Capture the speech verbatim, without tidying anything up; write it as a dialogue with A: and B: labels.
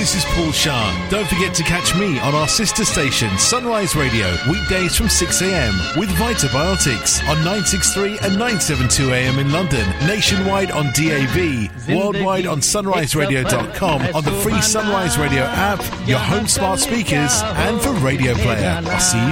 A: this is Paul Shah. Don't forget to catch me on our sister station, Sunrise Radio, weekdays from six a.m. with Vitabiotics on nine sixty-three and nine seventy-two a m in London, nationwide on D A B, worldwide on sunrise radio dot com, on the free Sunrise Radio app, your home smart speakers, and for Radio Player. I'll see you